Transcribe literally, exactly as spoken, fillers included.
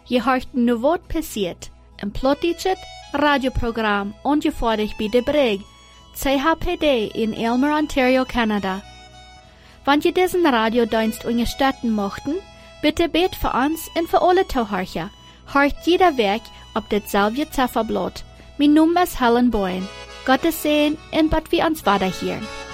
Je hört nu wat passiert. Een plottichet radioprogram ongefährlich bij de Brig, C H P D in Aylmer, Ontario, Canada. Wenn ihr diesen Radiodienst unterstützen möchten, bitte bet für uns und für alle Zuhörer. Hört jeder Weg auf dasselbe Zifferblatt. Mein Name ist Helen Boyne. Gottes Segen und Gott wir uns weiterhören.